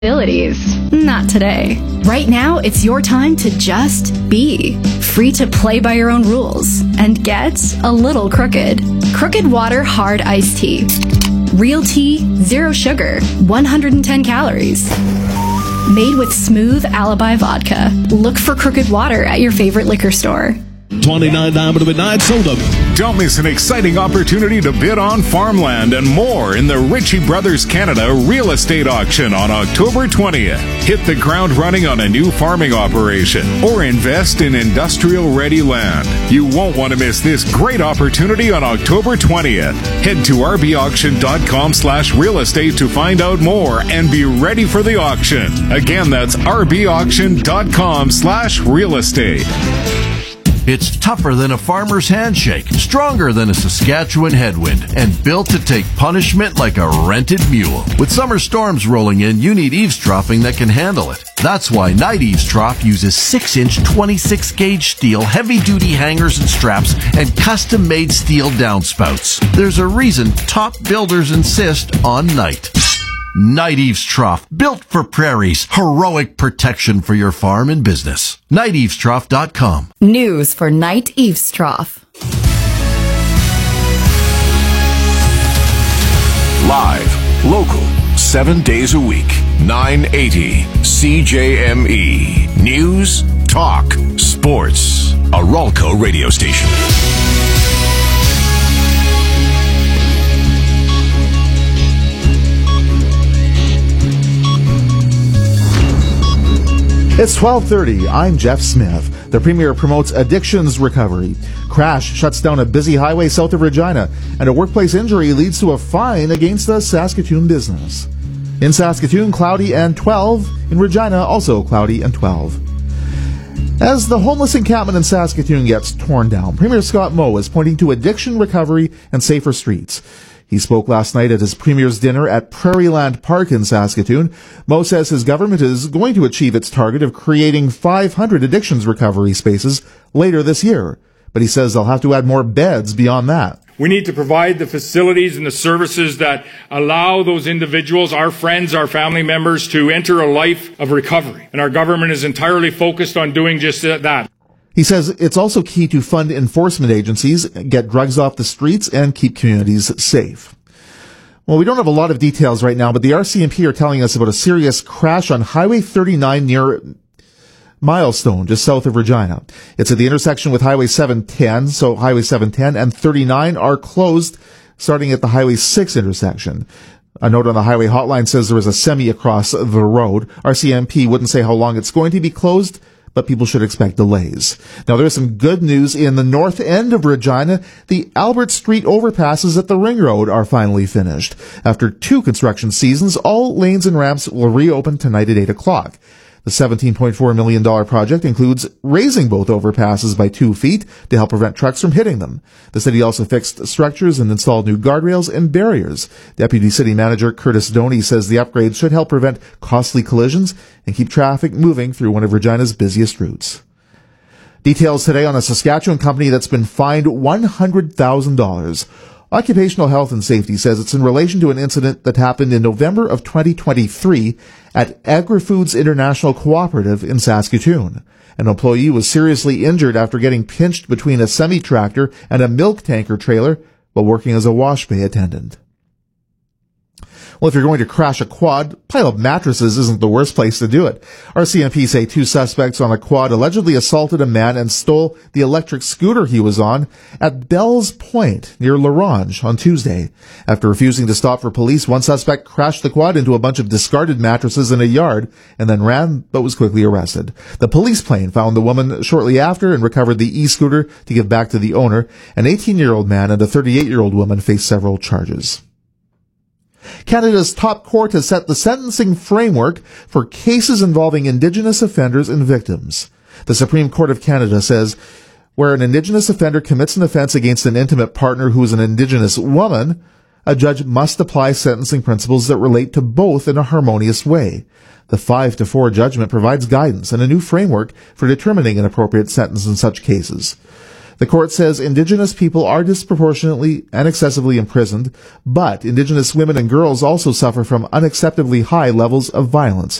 Not today. Right now, it's your time to just be. Free to play by your own rules and get a little crooked. Crooked Water Hard Iced Tea. Real tea, zero sugar, 110 calories. Made with smooth Alibi vodka. Look for Crooked Water at your favorite liquor store. 29 Diamond Midnight Soda. Don't miss an exciting opportunity to bid on farmland and more in the Ritchie Brothers Canada Real Estate Auction on October 20th. Hit the ground running on a new farming operation or invest in industrial-ready land. You won't want to miss this great opportunity on October 20th. Head to rbauction.com/real estate to find out more and be ready for the auction. Again, that's rbauction.com/real estate. It's tougher than a farmer's handshake, stronger than a Saskatchewan headwind, and built to take punishment like a rented mule. With summer storms rolling in, you need eavesdropping that can handle it. That's why Night Eaves Trough uses 6-inch 26-gauge steel, heavy-duty hangers and straps, and custom-made steel downspouts. There's a reason top builders insist on Night. Night Eaves Trough, built for prairies, heroic protection for your farm and business. NightEavesTrough.com. News for Night Eaves Trough. Live, local, 7 days a week, 980 CJME. News, talk, sports. A Ralco radio station. It's 12:30. I'm Jeff Smith. The Premier promotes addictions recovery. Crash shuts down a busy highway south of Regina, and a workplace injury leads to a fine against a Saskatoon business. In Saskatoon, cloudy and 12. In Regina, also cloudy and 12. As the homeless encampment in Saskatoon gets torn down, Premier Scott Moe is pointing to addiction recovery and safer streets. He spoke last night at his Premier's dinner at Prairieland Park in Saskatoon. Moe says his government is going to achieve its target of creating 500 addictions recovery spaces later this year. But he says they'll have to add more beds beyond that. We need to provide the facilities and the services that allow those individuals, our friends, our family members, to enter a life of recovery. And our government is entirely focused on doing just that. He says it's also key to fund enforcement agencies, get drugs off the streets, and keep communities safe. Well, we don't have a lot of details right now, but the RCMP are telling us about a serious crash on Highway 39 near Milestone, just south of Regina. It's at the intersection with Highway 710, so Highway 710 and 39 are closed, starting at the Highway 6 intersection. A note on the highway hotline says there was a semi across the road. RCMP wouldn't say how long it's going to be closed, but people should expect delays. Now, there's some good news in the north end of Regina. The Albert Street overpasses at the Ring Road are finally finished. After 2 construction seasons, all lanes and ramps will reopen tonight at 8 o'clock. The $17.4 million project includes raising both overpasses by 2 feet to help prevent trucks from hitting them. The city also fixed structures and installed new guardrails and barriers. Deputy City Manager Curtis Doney says the upgrades should help prevent costly collisions and keep traffic moving through one of Regina's busiest routes. Details today on a Saskatchewan company that's been fined $100,000. Occupational Health and Safety says it's in relation to an incident that happened in November of 2023 at Agri-Foods International Cooperative in Saskatoon. An employee was seriously injured after getting pinched between a semi-tractor and a milk tanker trailer while working as a wash bay attendant. Well, if you're going to crash a quad, pile of mattresses isn't the worst place to do it. RCMP say 2 suspects on a quad allegedly assaulted a man and stole the electric scooter he was on at Bells Point near LaRange on Tuesday. After refusing to stop for police, one suspect crashed the quad into a bunch of discarded mattresses in a yard and then ran, but was quickly arrested. The police plane found the woman shortly after and recovered the e-scooter to give back to the owner. An 18-year-old man and a 38-year-old woman face several charges. Canada's top court has set the sentencing framework for cases involving Indigenous offenders and victims. The Supreme Court of Canada says where an Indigenous offender commits an offense against an intimate partner who is an Indigenous woman, a judge must apply sentencing principles that relate to both in a harmonious way. The 5-4 judgment provides guidance and a new framework for determining an appropriate sentence in such cases. The court says Indigenous people are disproportionately and excessively imprisoned, but Indigenous women and girls also suffer from unacceptably high levels of violence.